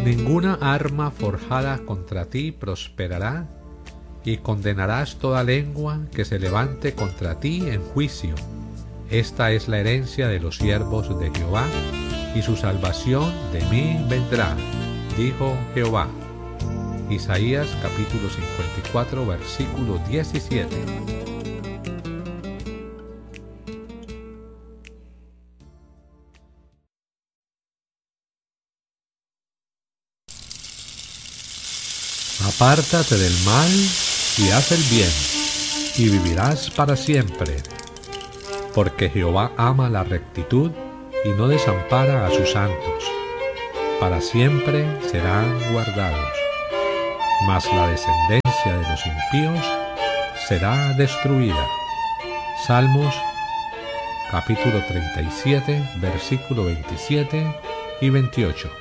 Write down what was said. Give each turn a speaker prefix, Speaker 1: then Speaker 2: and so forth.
Speaker 1: Ninguna arma forjada contra ti prosperará, y condenarás toda lengua que se levante contra ti en juicio. Esta es la herencia de los siervos de Jehová, y su salvación de mí vendrá, dijo Jehová. Isaías capítulo 54, versículo 17. Apártate del mal y haz el bien, y vivirás para siempre. Porque Jehová ama la rectitud y no desampara a sus santos. Para siempre serán guardados. Mas la descendencia de los impíos será destruida. Salmos capítulo 37, versículo 27 y 28.